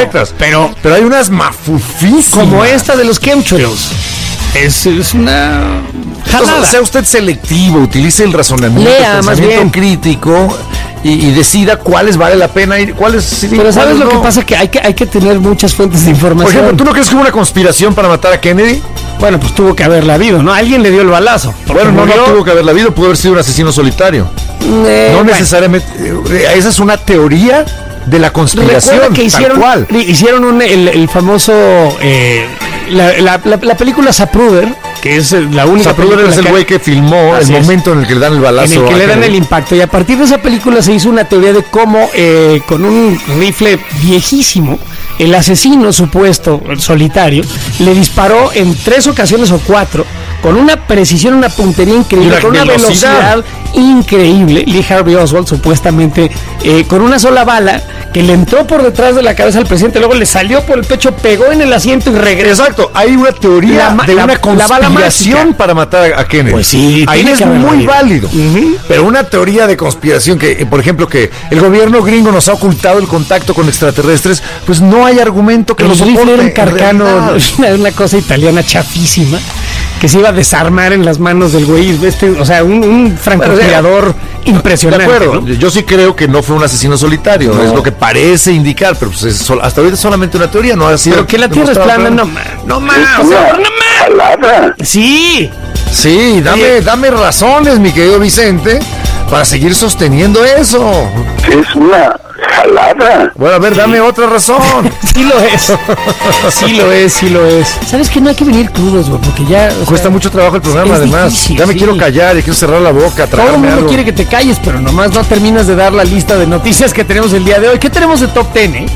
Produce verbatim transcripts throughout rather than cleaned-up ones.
perfectas. Pero, pero hay unas mafufísimas. Como esta de los chemtrails. Es, es una jalada. Entonces, sea usted selectivo, utilice el razonamiento, Lea, el más pensamiento bien. crítico y, y decida cuáles vale la pena y cuáles sí. Pero ¿sabes lo no? que pasa? Que hay que hay que tener muchas fuentes de información. Por ejemplo, ¿tú no crees que hubo una conspiración para matar a Kennedy? Bueno, pues tuvo que haberla habido, ¿no? Alguien le dio el balazo. Bueno, no, no tuvo que haberla habido, pudo haber sido un asesino solitario. Eh, no bueno. necesariamente. eh, Esa es una teoría de la conspiración. Recuerda que hicieron, tal cual. hicieron un, el, el famoso eh, la, la, la, la película Zapruder, que es la única Zapruder película es el que- güey que filmó el Así es. momento en el que le dan el balazo. en el que a le dan Kennedy. el impacto, y a partir de esa película se hizo una teoría de cómo eh, con un rifle viejísimo el asesino supuesto, el solitario, le disparó en tres ocasiones o cuatro con una precisión, una puntería increíble, Y una con una velocidad. velocidad increíble. Lee Harvey Oswald supuestamente eh, con una sola bala que le entró por detrás de la cabeza al presidente, luego le salió por el pecho, pegó en el asiento y regresó. Exacto, hay una teoría La ma- de la- una la bala conspiración mágica. para matar a Kennedy. Pues sí, ahí tiene es que haberla muy habido. válido. Ujú. Pero una teoría de conspiración que, eh, por ejemplo, que el gobierno gringo nos ha ocultado el contacto con extraterrestres, pues no hay argumento que El lo rifle soporte. era un en carcano, realidad. una, una cosa italiana chafísima, que se iba a desarmar en las manos del güey, este, o sea, un, un francotirador impresionante. De acuerdo, ¿no? yo sí creo que no fue un asesino solitario, No. es lo que parece indicar, pero pues es sol- hasta ahorita es solamente una teoría, no ha sido. Pero que la Tierra es demostrado plana, no claro. más, no más, o sea, no más. Jalada. Sí, Sí, dame, Oye. dame razones, mi querido Vicente, para seguir sosteniendo eso. Es una jalada. Bueno, a ver, dame otra razón. sí lo es, sí lo es, sí lo es. ¿Sabes que no hay que venir crudos, güey? Porque ya... o Cuesta sea, mucho trabajo el programa, es además. difícil, ya me sí. quiero callar, ya quiero cerrar la boca, Todo el tragarme mundo algo. quiere que te calles, pero nomás no terminas de dar la lista de noticias que tenemos el día de hoy. ¿Qué tenemos de top ten, eh?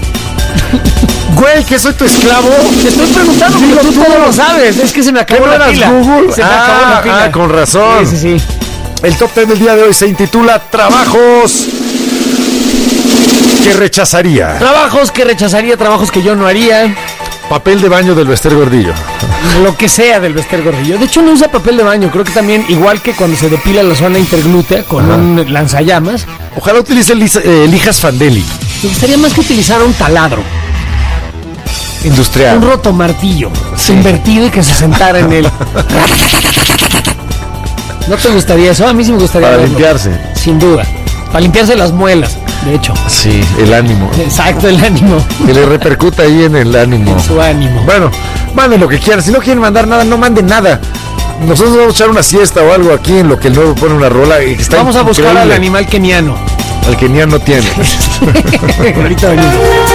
Güey, que soy tu esclavo. Te estoy preguntando, Dilo pero tú tú. todo lo sabes. Es que se me ¿Qué acabó no la eras pila. Google? Se me ah, acabó la pila. ah, con razón. Sí, sí, sí. El top ten del día de hoy se intitula Trabajos que rechazaría. Trabajos que rechazaría, trabajos que yo no haría, Papel de baño del Bester Gordillo. lo que sea del Bester Gordillo. De hecho, no usa papel de baño. Creo que también, igual que cuando se depila la zona interglútea con Ajá. un lanzallamas, Ojalá utilice lisa- eh, lijas Fandelli. me gustaría más que utilizar un taladro, Industrial. un rotomartillo, Sí. invertido y que se sentara en él. ¿No te gustaría eso? A mí sí me gustaría Para verlo. limpiarse. Sin duda. Para limpiarse las muelas, de hecho. Sí, el ánimo. Exacto, el ánimo. Que le repercuta ahí en el ánimo. Su ánimo. Bueno, manden lo que quieran. Si no quieren mandar nada, no manden nada. Nosotros vamos a echar una siesta o algo aquí en lo que el nuevo pone una rola. Y que está Vamos a buscar increíble. al animal keniano. Al que ni no tiene. Ahorita venimos.